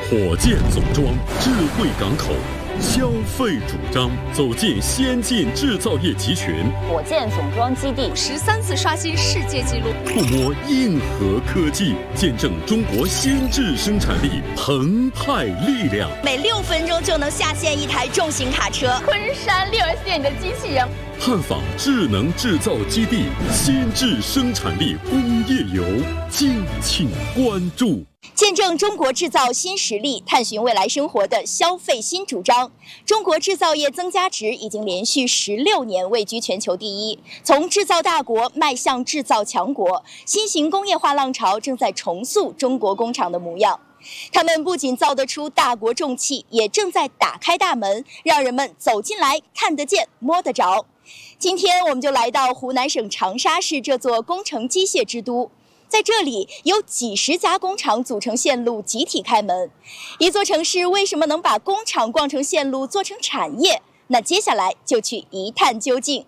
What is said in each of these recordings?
火箭总装，智慧港口，消费主张，走进先进制造业集群。 火箭总装基地 13次刷新世界纪录， 触摸硬核科技，见证中国先制生产力澎湃力量。 每6分钟就能下线一台重型卡车。 昆山6S店的机器人。 探访智能制造基地，先制生产力工业游，敬请关注。 见证中国制造新实力，探寻未来生活的消费新主张。中国制造业增加值已经连续16年位居全球第一，从制造大国迈向制造强国，新型工业化浪潮正在重塑中国工厂的模样。他们不仅造得出大国重器，也正在打开大门，让人们走进来看得见、摸得着。今天我们就来到湖南省长沙市这座工程机械之都，在这里有几十家工厂组成线路集体开门。一座城市为什么能把工厂逛成线路做成产业？那接下来就去一探究竟。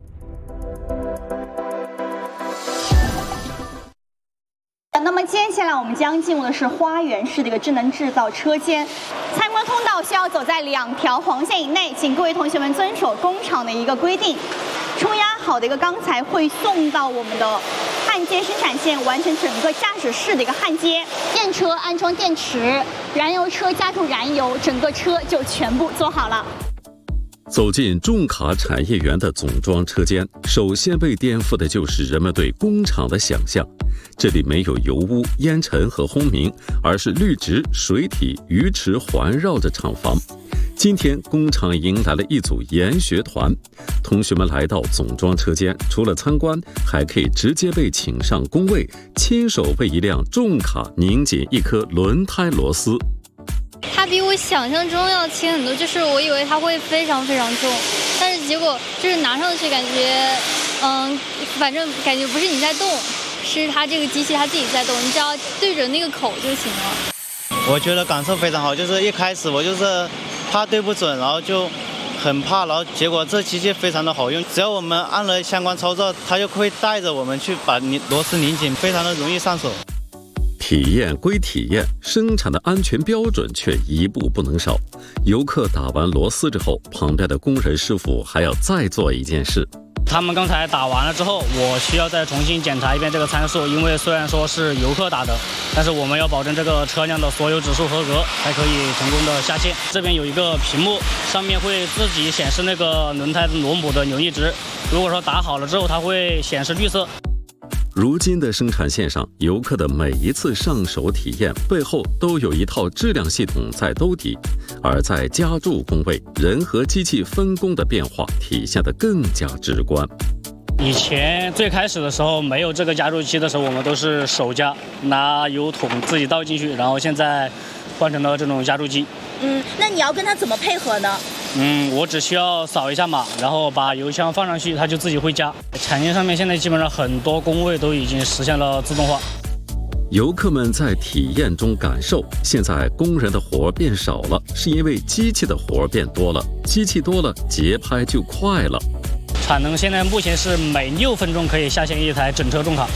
那么接下来我们将进入的是花园式的一个智能制造车间，参观通道需要走在2条黄线以内，请各位同学们遵守工厂的一个规定。冲压好的一个钢材会送到我们的焊接生产线，完成整个驾驶室的一个焊接。 电车安装电池，燃油车加注燃油，整个车就全部做好了。 走进重卡产业园的总装车间，首先被颠覆的就是人们对工厂的想象。这里没有油污、烟尘和轰鸣，而是绿植、水体、鱼池环绕着厂房。今天工厂迎来了一组研学团，同学们来到总装车间，除了参观，还可以直接被请上工位，亲手为一辆重卡拧紧一颗轮胎螺丝。 它比我想象中要轻很多，就是我以为它会非常非常重，但是结果就是拿上去感觉，反正感觉不是你在动，是它这个机器它自己在动，你只要对准那个口就行了。 我觉得感受非常好，就是一开始我就是怕对不准，然后就很怕，然后结果这机器非常的好用，只要我们按了相关操作，它就会带着我们去把螺丝拧紧，非常的容易上手。 体验归体验，生产的安全标准却一步不能少。游客打完螺丝之后，旁边的工人师傅还要再做一件事。 他们刚才打完了之后，我需要再重新检查一遍这个参数，因为虽然说是游客打的，但是我们要保证这个车辆的所有指数合格，才可以成功的下线。这边有一个屏幕，上面会自己显示那个轮胎螺母的扭力值，如果说打好了之后，它会显示绿色。 如今的生产线上，游客的每一次上手体验背后都有一套质量系统在兜底，而在加注工位，人和机器分工的变化体现得更加直观。 以前最开始的时候没有这个加注机的时候，我们都是手加，拿油桶自己倒进去，然后现在换成了这种加注机。 那你要跟它怎么配合呢？ 我只需要扫一下码，然后把油箱放上去，它就自己会加。产业上面现在基本上很多工位都已经实现了自动化。 游客们在体验中感受，现在工人的活变少了，是因为机器的活变多了，机器多了，节拍就快了。 产能现在目前是每6分钟可以下线一台整车重卡。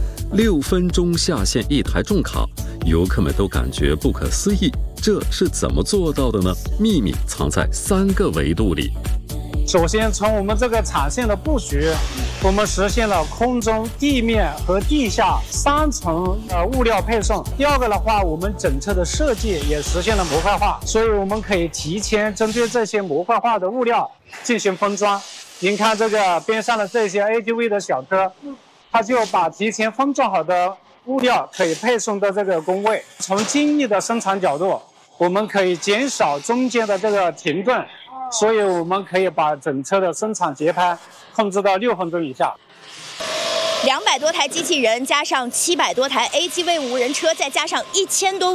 6分钟下线一台重卡，游客们都感觉不可思议。这是怎么做到的呢？秘密藏在3个维度里。 首先，从我们这个产线的布局，我们实现了空中、地面和地下3层物料配送。第二个的话，我们整车的设计也实现了模块化，所以我们可以提前针对这些模块化的物料进行封装。您看这个边上的这些 ATV 的小车，它就把提前封装好的物料可以配送到这个工位。从精密的生产角度，我们可以减少中间的这个停顿，所以我们可以把整车的生产节拍控制到6分钟以下。 200多台机器人，加上700多台 AGV 无人车，再加上1000多